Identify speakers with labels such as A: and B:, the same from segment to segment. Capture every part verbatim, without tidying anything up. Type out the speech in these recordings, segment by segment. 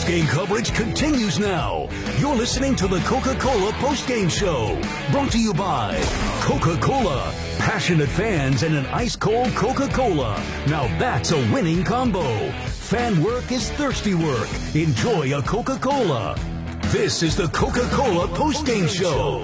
A: Post-game coverage continues now. You're listening to the Coca-Cola Post-game Show. Brought to you by Coca-Cola. Passionate fans and an ice-cold Coca-Cola. Now that's a winning combo. Fan work is thirsty work. Enjoy a Coca-Cola. This is the Coca-Cola Post-game Show.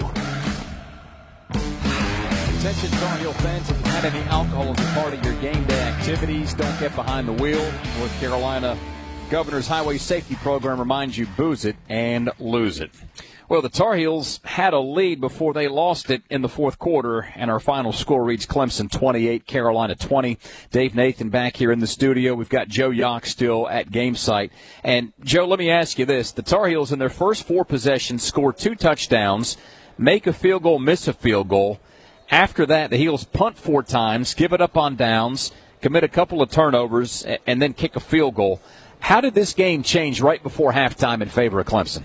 B: Attention, Tar Heel fans, if you've had any alcohol as a part of your game day activities, don't get behind the wheel. North Carolina Governor's Highway Safety Program reminds you, booze it and lose it. Well, the Tar Heels had a lead before they lost it in the fourth quarter, and our final score reads Clemson twenty-eight, Carolina twenty. Dave Nathan back here in the studio. We've got Joe Yock still at game site. And, Joe, let me ask you this. The Tar Heels in their first four possessions score two touchdowns, make a field goal, miss a field goal. After that, the Heels punt four times, give it up on downs, commit a couple of turnovers, and then kick a field goal. How did this game change right before halftime in favor of Clemson?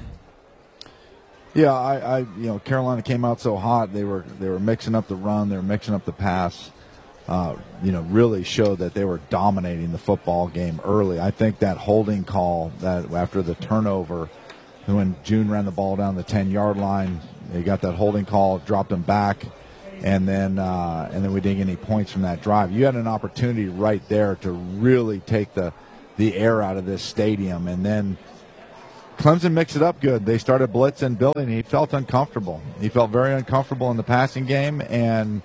C: Yeah, I, I, you know, Carolina came out so hot. They were they were mixing up the run. They were mixing up the pass. Uh, you know, really showed that they were dominating the football game early. I think that holding call that after the turnover, when June ran the ball down the ten-yard line, they got that holding call, dropped them back, and then uh, and then we didn't get any points from that drive. You had an opportunity right there to really take the the air out of this stadium, and then Clemson mixed it up good. They started blitzing Billy, and he felt uncomfortable. He felt very uncomfortable in the passing game, and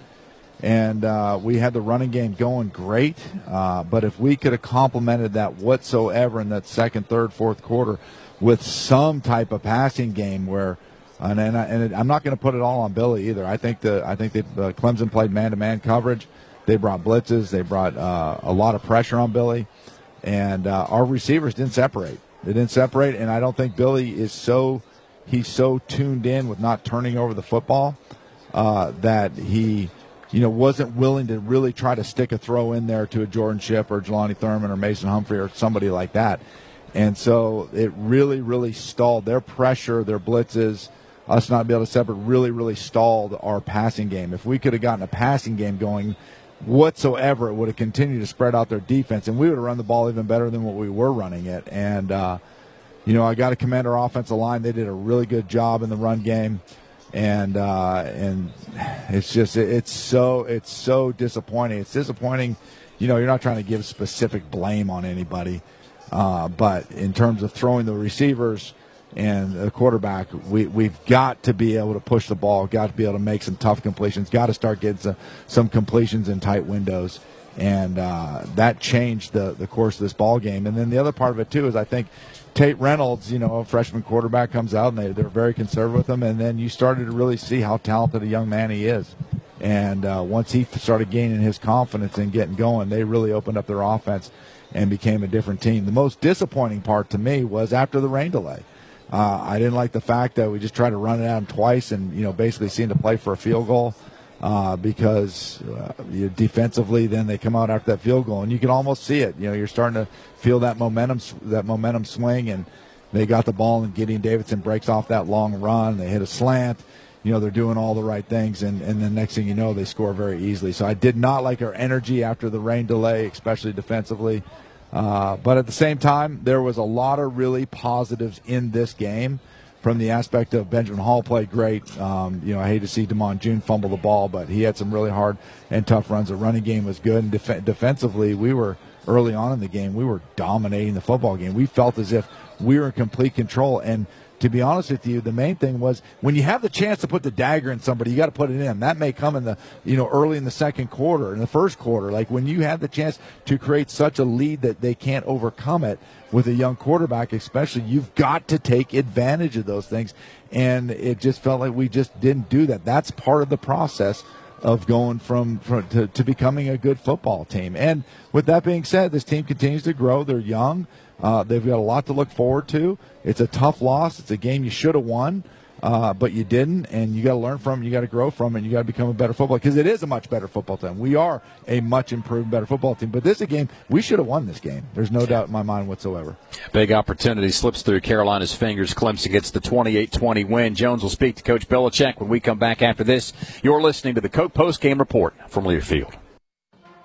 C: and uh, we had the running game going great. Uh, but if we could have complemented that whatsoever in that second, third, fourth quarter with some type of passing game where, and and, I, and I'm not going to put it all on Billy either. I think the I think that uh, Clemson played man-to-man coverage. They brought blitzes. They brought uh, a lot of pressure on Billy. And uh, our receivers didn't separate. They didn't separate, and I don't think Billy is so he's so tuned in with not turning over the football uh, that he, you know, wasn't willing to really try to stick a throw in there to a Jordan Shipp or Jelani Thurman or Mason Humphrey or somebody like that. And so it really, really stalled their pressure, their blitzes, us not being able to separate, really, really stalled our passing game. If we could have gotten a passing game going whatsoever, it would have continued to spread out their defense, and we would have run the ball even better than what we were running it. And, uh, you know, I got to commend our offensive line. They did a really good job in the run game. And uh, and it's just it's so it's so disappointing. It's disappointing. You know, you're not trying to give specific blame on anybody, uh, but in terms of throwing the receivers and the quarterback, we, we've got to be able to push the ball, got to be able to make some tough completions, got to start getting some, some completions in tight windows. And uh, that changed the, the course of this ball game. And then the other part of it, too, is I think Tate Reynolds, you know, a freshman quarterback, comes out, and they, they're very conservative with him. And then you started to really see how talented a young man he is. And uh, once he started gaining his confidence and getting going, they really opened up their offense and became a different team. The most disappointing part to me was after the rain delay. Uh, I didn't like the fact that we just tried to run it at them twice and, you know, basically seemed to play for a field goal uh, because uh, you, defensively then they come out after that field goal. And you can almost see it. You know, you're starting to feel that momentum that momentum swing, and they got the ball, and Gideon Davidson breaks off that long run. They hit a slant. You know, they're doing all the right things, and, and the next thing you know, they score very easily. So I did not like our energy after the rain delay, especially defensively. Uh, but at the same time, there was a lot of really positives in this game from the aspect of Benjamin Hall played great. Um, you know, I hate to see Damon June fumble the ball, but he had some really hard and tough runs. The running game was good, and def- defensively, we were early on in the game, we were dominating the football game. We felt as if we were in complete control, and to be honest with you, the main thing was when you have the chance to put the dagger in somebody, you got to put it in. That may come in the, you know, early in the second quarter, in the first quarter. Like when you have the chance to create such a lead that they can't overcome it with a young quarterback, especially, you've got to take advantage of those things. And it just felt like we just didn't do that. That's part of the process of going from, from to, to becoming a good football team. And with that being said, this team continues to grow. They're young. Uh, they've got a lot to look forward to. It's a tough loss. It's a game you should have won, uh, but you didn't, and you got to learn from it. You got to grow from it. And you got to become a better football, because it is a much better football team. We are a much improved, better football team. But this is a game we should have won. This game, there's no doubt in my mind whatsoever.
B: Big opportunity slips through Carolina's fingers. Clemson gets the twenty-eight twenty win. Jones will speak to Coach Belichick when we come back after this. You're listening to the Coke Post Game Report from Learfield.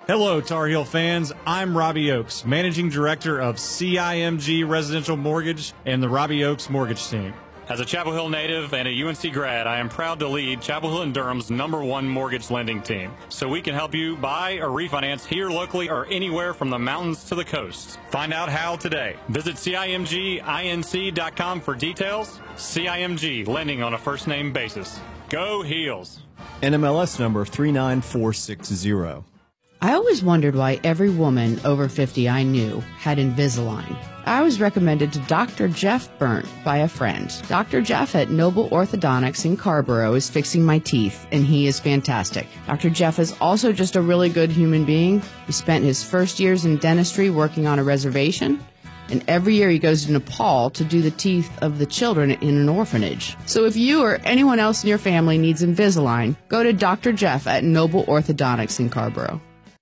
D: Hello, Tar Heel fans. I'm Robbie Oakes, Managing Director of C I M G Residential Mortgage and the Robbie Oakes Mortgage Team.
E: As a Chapel Hill native and a U N C grad, I am proud to lead Chapel Hill and Durham's number one mortgage lending team. So we can help you buy or refinance here locally or anywhere from the mountains to the coast. Find out how today. Visit C I M G inc dot com for details. C I M G, lending on a first name basis. Go Heels.
F: N M L S number three nine four six zero.
G: I always wondered why every woman over fifty I knew had Invisalign. I was recommended to Doctor Jeff Burnt by a friend. Doctor Jeff at Noble Orthodontics in Carborough is fixing my teeth, and he is fantastic. Doctor Jeff is also just a really good human being. He spent his first years in dentistry working on a reservation, and every year he goes to Nepal to do the teeth of the children in an orphanage. So if you or anyone else in your family needs Invisalign, go to Doctor Jeff at Noble Orthodontics in Carborough.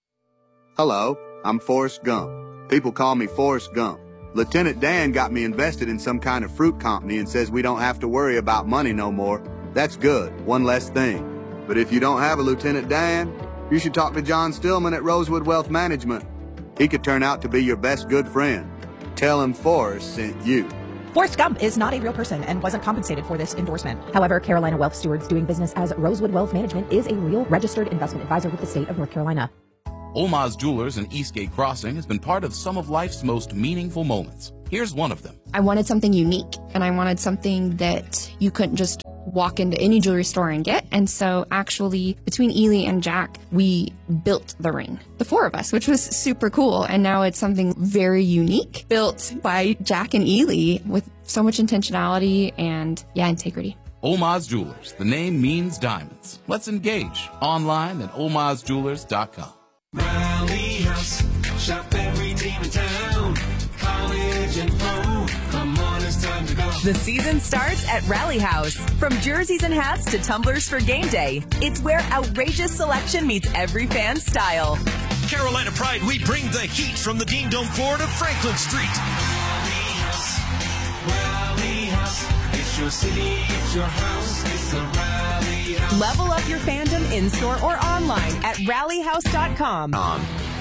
H: Hello, I'm Forrest Gump. People call me Forrest Gump. Lieutenant Dan got me invested in some kind of fruit company and says we don't have to worry about money no more. That's good, one less thing. But if you don't have a Lieutenant Dan, you should talk to John Stillman at Rosewood Wealth Management. He could turn out to be your best good friend. Tell him Forrest sent you.
I: Forrest Gump is not a real person and wasn't compensated for this endorsement. However, Carolina Wealth Stewards doing business as Rosewood Wealth Management is a real registered investment advisor with the state of North Carolina.
J: Oma's Jewelers in Eastgate Crossing has been part of some of life's most meaningful moments. Here's one of them.
K: I wanted something unique, and I wanted something that you couldn't just walk into any jewelry store and get. And so actually, between Ely and Jack, we built the ring, the four of us, which was super cool. And now it's something very unique, built by Jack and Ely with so much intentionality and, yeah, integrity.
J: Oma's Jewelers. The name means diamonds. Let's engage online at omas jewelers dot com.
L: Rally House, shop every team in town, college and pro, come on, it's time to go.
M: The season starts at Rally House. From jerseys and hats to tumblers for game day, it's where outrageous selection meets every fan's style.
L: Carolina Pride, we bring the heat from the Dean Dome floor to Franklin Street. Rally House, Rally House, it's your city, it's your house, it's the Rally House.
M: Level up your fandom in-store or online at rally house dot com.
L: Um.